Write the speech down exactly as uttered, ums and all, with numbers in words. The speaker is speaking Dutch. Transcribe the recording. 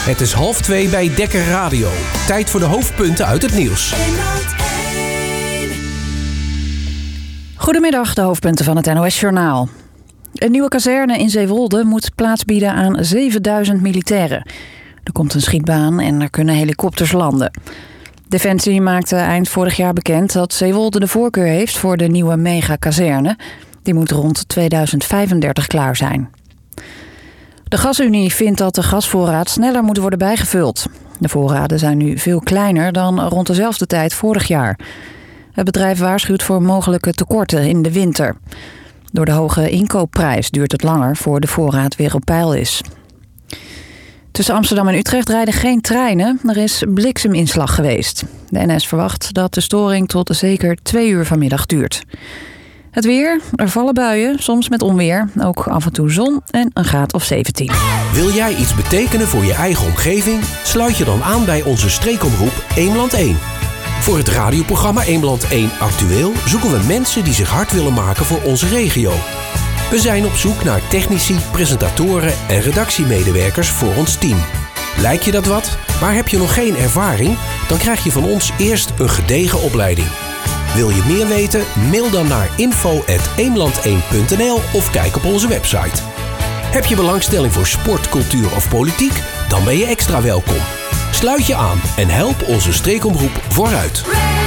Het is half twee bij Dekker Radio. Tijd voor de hoofdpunten uit het nieuws. Goedemiddag, de hoofdpunten van het N O S-journaal. Een nieuwe kazerne in Zeewolde moet plaats bieden aan zevenduizend militairen. Er komt een schietbaan en er kunnen helikopters landen. Defensie maakte eind vorig jaar bekend dat Zeewolde de voorkeur heeft voor de nieuwe megakazerne. Die moet rond tweeduizend vijfendertig klaar zijn. De Gasunie vindt dat de gasvoorraad sneller moet worden bijgevuld. De voorraden zijn nu veel kleiner dan rond dezelfde tijd vorig jaar. Het bedrijf waarschuwt voor mogelijke tekorten in de winter. Door de hoge inkoopprijs duurt het langer voor de voorraad weer op peil is. Tussen Amsterdam en Utrecht rijden geen treinen. Er is blikseminslag geweest. De N S verwacht dat de storing tot zeker twee uur vanmiddag duurt. Het weer, er vallen buien, soms met onweer. Ook af en toe zon en een graad of zeventien. Wil jij iets betekenen voor je eigen omgeving? Sluit je dan aan bij onze streekomroep Eemland één. Voor het radioprogramma Eemland één Actueel zoeken we mensen die zich hard willen maken voor onze regio. We zijn op zoek naar technici, presentatoren en redactiemedewerkers voor ons team. Lijkt je dat wat? Maar heb je nog geen ervaring? Dan krijg je van ons eerst een gedegen opleiding. Wil je meer weten? Mail dan naar info at eemland één punt n l of kijk op onze website. Heb je belangstelling voor sport, cultuur of politiek? Dan ben je extra welkom. Sluit je aan en help onze streekomroep vooruit.